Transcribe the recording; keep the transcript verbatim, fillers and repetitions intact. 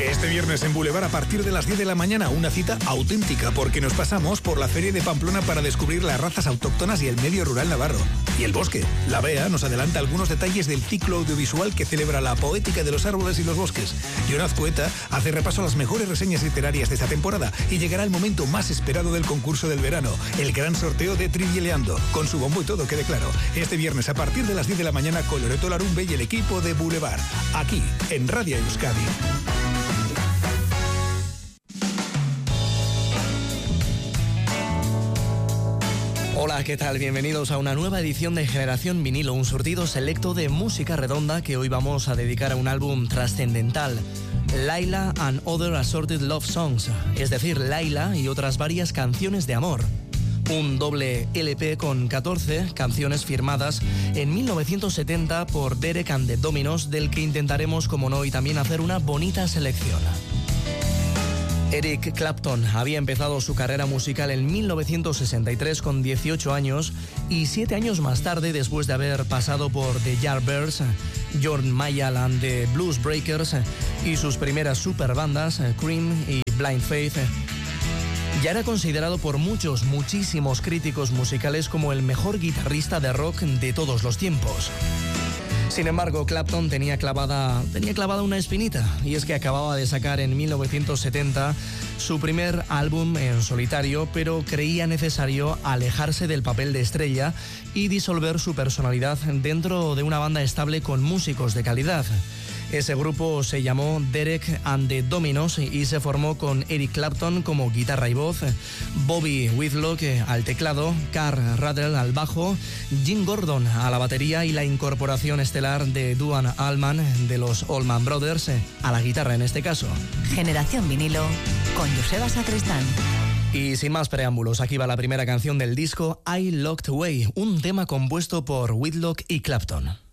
Este viernes en Boulevard a partir de las diez de la mañana, una cita auténtica porque nos pasamos por la Feria de Pamplona para descubrir las razas autóctonas y el medio rural navarro. Y el bosque. La Bea nos adelanta algunos detalles del ciclo audiovisual que celebra la poética de los árboles y los bosques. Y un poeta hace repaso a las mejores reseñas literarias de esta temporada y llegará el momento más esperado del concurso del verano, el gran sorteo de Trivieleando, con su bombo y todo, quede claro. Este viernes a partir de las diez de la mañana con Loreto Larumbe y el equipo de Boulevard, aquí en Radio Euskadi. Hola, ¿qué tal? Bienvenidos a una nueva edición de Generación Vinilo, un surtido selecto de música redonda que hoy vamos a dedicar a un álbum trascendental, Laila and Other Assorted Love Songs, es decir, Laila y otras varias canciones de amor. Un doble L P con catorce canciones firmadas en mil novecientos setenta por Derek and the Dominos, del que intentaremos, como no, y también hacer una bonita selección. Eric Clapton había empezado su carrera musical en mil novecientos sesenta y tres con dieciocho años y siete años más tarde, después de haber pasado por The Yardbirds, John Mayall and the Blues Breakers y sus primeras superbandas, Cream y Blind Faith, ya era considerado por muchos, muchísimos críticos musicales como el mejor guitarrista de rock de todos los tiempos. Sin embargo, Clapton tenía clavada, tenía clavada una espinita, y es que acababa de sacar en mil novecientos setenta su primer álbum en solitario, pero creía necesario alejarse del papel de estrella y disolver su personalidad dentro de una banda estable con músicos de calidad. Ese grupo se llamó Derek and the Dominos y se formó con Eric Clapton como guitarra y voz, Bobby Whitlock al teclado, Carl Radle al bajo, Jim Gordon a la batería y la incorporación estelar de Duane Allman de los Allman Brothers a la guitarra en este caso. Generación Vinilo con Joseba Sacristán. Y sin más preámbulos, aquí va la primera canción del disco, I Locked Away, un tema compuesto por Whitlock y Clapton.